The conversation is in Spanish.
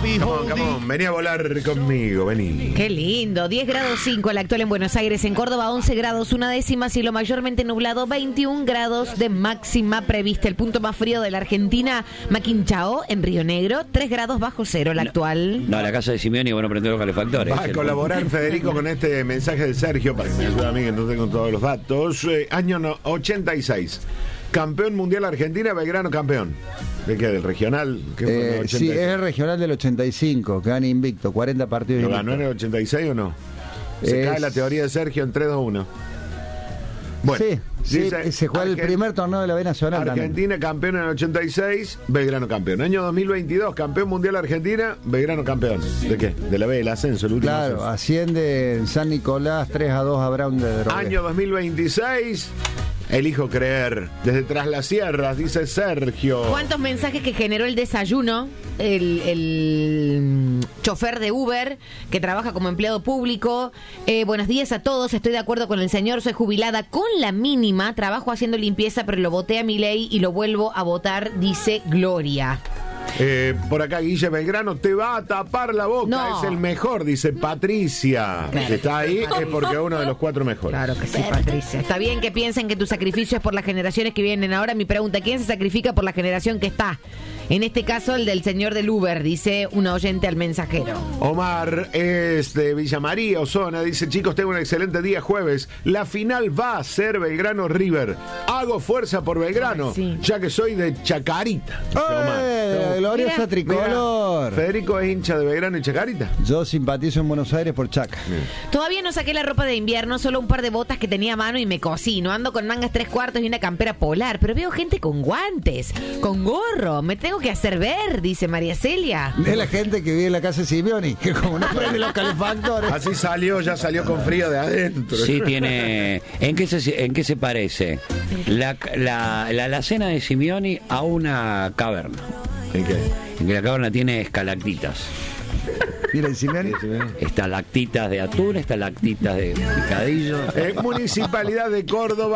Come on, vení a volar conmigo, vení. Qué lindo, 10 grados 5 el actual en Buenos Aires, en Córdoba 11 grados 1 décima, cielo mayormente nublado, 21 grados de máxima prevista. El punto más frío de la Argentina, Maquinchao, en Río Negro, 3 grados bajo cero el actual. No, la casa de Simeoni, bueno, prender los calefactores. Va a colaborar Federico con este mensaje de Sergio, para que me ayude a mí que no tengo todos los datos. Año 86. Campeón mundial Argentina, Belgrano campeón. ¿De qué? ¿Del regional? ¿Qué fue en el Sí, es el regional del 85, que gana invicto, 40 partidos. ¿Lo invicto. ganó en el 86 o no? Se cae la teoría de Sergio en 3-2-1. Bueno, sí, dice, se juega el primer torneo de la B Nacional. Argentina también. campeón en el 86, Belgrano campeón. Año 2022, campeón mundial Argentina, Belgrano campeón. ¿De qué? De la B, el ascenso, el último Claro, ascenso. asciende en San Nicolás 3-2 a Brown de Drogué. Año 2026, elijo creer. Desde Tras las Sierras, dice Sergio. ¿Cuántos mensajes que generó el desayuno? El chofer de Uber que trabaja como empleado público. Buenos días a todos, estoy de acuerdo con el señor, soy jubilada con la mínima, trabajo haciendo limpieza, pero lo voté a Milei y lo vuelvo a votar, dice Gloria. Por acá Guille Belgrano te va a tapar la boca, No. es el mejor, dice Patricia. Claro. Si está ahí es porque es uno de los 4 mejores. Claro que sí, Patricia. Está bien que piensen que tu sacrificio es por las generaciones que vienen ahora. Mi pregunta, ¿quién se sacrifica por la generación que está? En este caso, el del señor del Uber, dice una oyente al mensajero. Omar es de Villa María, Osona, dice: chicos, tengo un excelente día jueves. La final va a ser Belgrano River. Hago fuerza por Belgrano, Sí. ya que soy de Chacarita. Dice Omar. Gloriosa Mira, tricolor. Mira, Federico es hincha de Belgrano y Chacarita. Yo simpatizo en Buenos Aires por Chaca. Todavía no saqué la ropa de invierno, solo un par de botas que tenía a mano y me cosí. No ando con mangas 3/4 y una campera polar, pero veo gente con guantes, con gorro. Me tengo que hacer ver, dice María Celia. Es la gente que vive en la casa de Simeoni, que como no prende los calefactores. Así salió, ya salió con frío de adentro. Sí, tiene. ¿En qué se parece la alacena de Simeoni a una caverna? ¿En qué? En que la caverna tiene estalactitas. Mira, el Simeoni. Estalactitas de atún, estalactitas de picadillo. Municipalidad de Córdoba.